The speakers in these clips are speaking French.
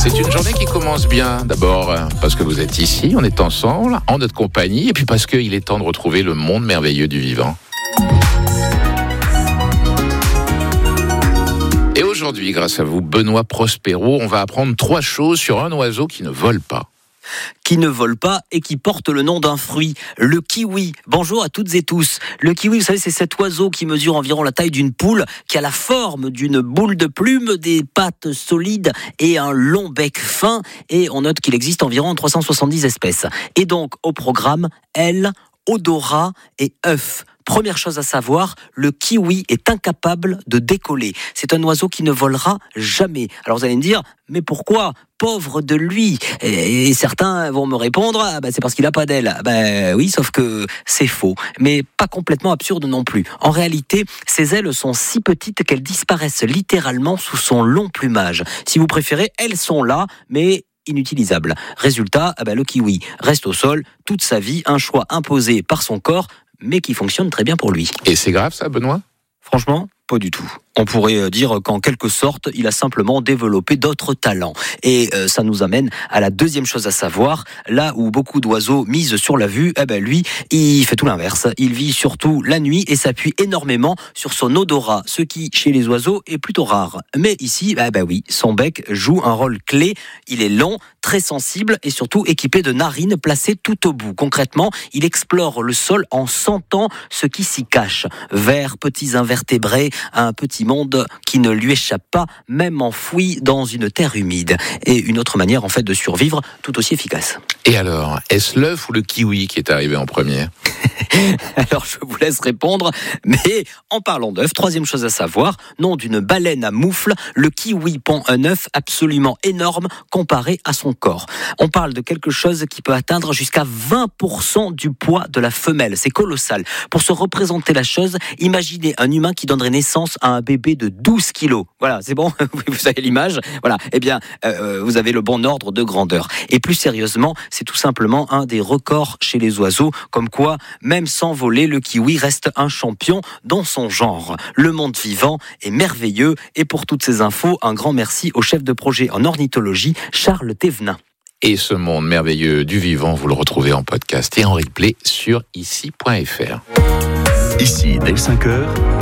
C'est une journée qui commence bien. D'abord, parce que vous êtes ici, on est ensemble, en notre compagnie, et puis parce qu'il est temps de retrouver le monde merveilleux du vivant. Et aujourd'hui, grâce à vous, Benoît Prospero, on va apprendre 3 choses sur un oiseau qui ne vole pas. Qui ne vole pas et qui porte le nom d'un fruit, le kiwi. Bonjour à toutes et tous. Le kiwi, vous savez, c'est cet oiseau qui mesure environ la taille d'une poule, qui a la forme d'une boule de plume, des pattes solides et un long bec fin. Et on note qu'il existe environ 370 espèces. Et donc, au programme, aile, odorat et œuf. Première chose à savoir, le kiwi est incapable de décoller. C'est un oiseau qui ne volera jamais. Alors vous allez me dire, mais pourquoi ? Pauvre de lui. Et certains vont me répondre, c'est parce qu'il n'a pas d'aile. Oui, sauf que c'est faux, mais pas complètement absurde non plus. En réalité, ses ailes sont si petites qu'elles disparaissent littéralement sous son long plumage. Si vous préférez, elles sont là, mais inutilisables. Résultat, le kiwi reste au sol toute sa vie, un choix imposé par son corps, mais qui fonctionne très bien pour lui. Et c'est grave ça, Benoît ? Franchement, pas du tout. On pourrait dire qu'en quelque sorte, il a simplement développé d'autres talents. Et ça nous amène à la deuxième chose à savoir. Là où beaucoup d'oiseaux misent sur la vue, lui, il fait tout l'inverse. Il vit surtout la nuit et s'appuie énormément sur son odorat, ce qui, chez les oiseaux, est plutôt rare. Mais ici, oui, son bec joue un rôle clé. Il est long, très sensible et surtout équipé de narines placées tout au bout. Concrètement, il explore le sol en sentant ce qui s'y cache. Vers, petits invertébrés, un petit monde qui ne lui échappe pas, même enfoui dans une terre humide. Et une autre manière, en fait, de survivre tout aussi efficace. Et alors, est-ce l'œuf ou le kiwi qui est arrivé en premier ? Alors, je vous laisse répondre, mais en parlant d'œuf, troisième chose à savoir, nom d'une baleine à moufle, le kiwi pond un œuf absolument énorme comparé à son corps. On parle de quelque chose qui peut atteindre jusqu'à 20% du poids de la femelle. C'est colossal. Pour se représenter la chose, imaginez un humain qui donnerait naissance à un bébé de 12 kilos. Voilà, c'est bon, vous avez l'image. Voilà, vous avez le bon ordre de grandeur. Et plus sérieusement, c'est tout simplement un des records chez les oiseaux, comme quoi, même sans voler, le kiwi reste un champion dans son genre. Le monde vivant est merveilleux et pour toutes ces infos, un grand merci au chef de projet en ornithologie, Charles Thévenin. Et ce monde merveilleux du vivant, vous le retrouvez en podcast et en replay sur ici.fr. Ici, dès 5h,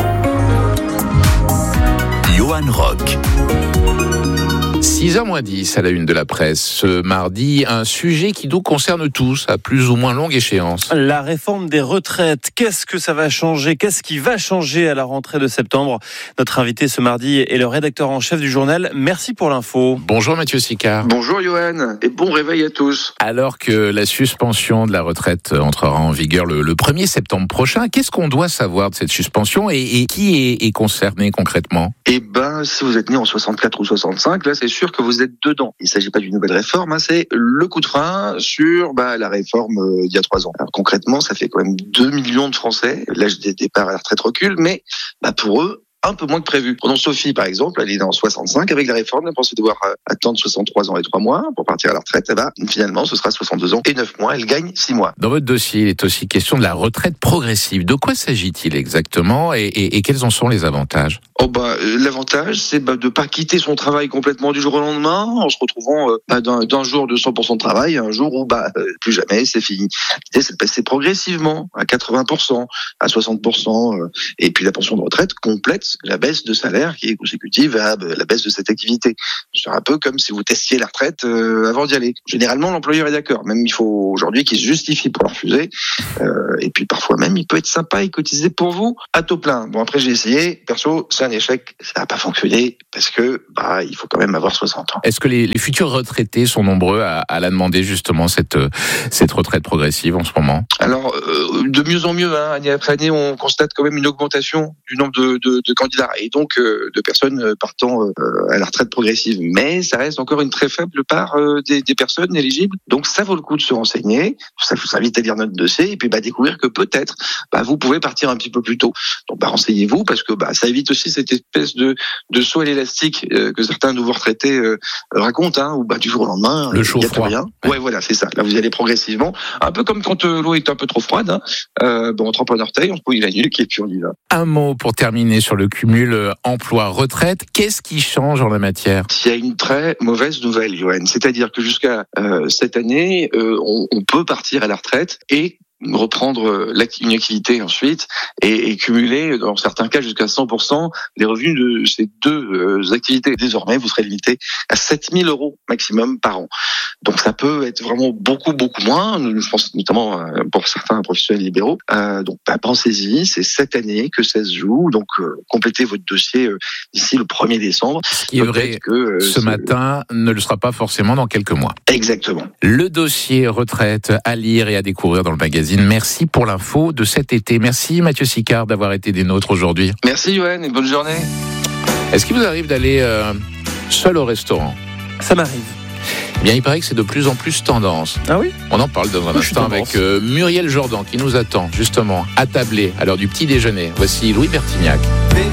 Johan Rock. 6h-10 à la une de la presse. Ce mardi, un sujet qui nous concerne tous à plus ou moins longue échéance. La réforme des retraites. Qu'est-ce que ça va changer ? Qu'est-ce qui va changer à la rentrée de septembre ? Notre invité ce mardi est le rédacteur en chef du journal. Merci pour l'info. Bonjour Mathieu Sicard. Bonjour Johan et bon réveil à tous. Alors que la suspension de la retraite entrera en vigueur le 1er septembre prochain, qu'est-ce qu'on doit savoir de cette suspension et qui est concerné concrètement ? Si vous êtes né en 64 ou 65, là c'est sûr que vous êtes dedans. Il ne s'agit pas d'une nouvelle réforme, c'est le coup de frein sur la réforme d'il y a 3 ans. Alors concrètement, ça fait quand même 2 millions de Français. L'âge des départs à la retraite recule, mais pour eux, un peu moins que prévu. Prenons Sophie, par exemple, elle est dans 65. Avec la réforme, elle pensait devoir attendre 63 ans et 3 mois pour partir à la retraite. Finalement, ce sera 62 ans et 9 mois. Elle gagne 6 mois. Dans votre dossier, il est aussi question de la retraite progressive. De quoi s'agit-il exactement et quels en sont les avantages ? L'avantage, c'est de pas quitter son travail complètement du jour au lendemain en se retrouvant d'un jour de 100% de travail à un jour où plus jamais, c'est fini. L'idée, c'est de passer progressivement à 80%, à 60%, et puis la pension de retraite complète la baisse de salaire qui est consécutive à la baisse de cette activité. C'est un peu comme si vous testiez la retraite avant d'y aller. Généralement, l'employeur est d'accord. Même il faut aujourd'hui qu'il se justifie pour la refuser. Et puis parfois même, il peut être sympa et cotiser pour vous à taux plein. Bon, après j'ai essayé. Perso, c'est un échec. Ça n'a pas fonctionné parce que il faut quand même avoir 60 ans. Est-ce que les futurs retraités sont nombreux à la demander justement cette retraite progressive en ce moment ? Alors, de mieux en mieux, année après année, on constate quand même une augmentation du nombre de candidats et donc de personnes partant à la retraite progressive. Mais ça reste encore une très faible part des personnes éligibles. Donc ça vaut le coup de se renseigner. Ça vous invite à lire notre dossier et puis découvrir que peut-être vous pouvez partir un petit peu plus tôt. Donc renseignez-vous parce que ça évite aussi cette espèce de saut à l'élastique que certains nouveaux retraités racontent, où du jour au lendemain, le chaud froid. Rien. Ouais, voilà, c'est ça. Là, vous y allez progressivement, un peu comme quand l'eau est un peu trop froide. On trempe un orteil, on se mouille la nuque et puis on y va. Un mot pour terminer sur le le cumul emploi-retraite. Qu'est-ce qui change en la matière ? Il y a une très mauvaise nouvelle, Johan. C'est-à-dire que jusqu'à cette année, on peut partir à la retraite et reprendre une activité ensuite et cumuler, dans certains cas, jusqu'à 100% des revenus de ces deux activités. Désormais, vous serez limité à 7 000 € maximum par an. Donc ça peut être vraiment beaucoup moins, je pense notamment pour certains professionnels libéraux. Donc pensez-y, c'est cette année que ça se joue. Donc complétez votre dossier d'ici le 1er décembre. Ce qui est vrai que ce matin ne le sera pas forcément dans quelques mois. Exactement. Le dossier retraite à lire et à découvrir dans le magazine. Merci pour l'info de cet été. Merci Mathieu Sicard d'avoir été des nôtres aujourd'hui. Merci Yoann et bonne journée. Est-ce qu'il vous arrive d'aller seul au restaurant ? Ça m'arrive. Bien, il paraît que c'est de plus en plus tendance. Ah oui ? On en parle dans un instant avec Muriel Jourdan qui nous attend justement attablé à l'heure du petit déjeuner. Voici Louis Bertignac.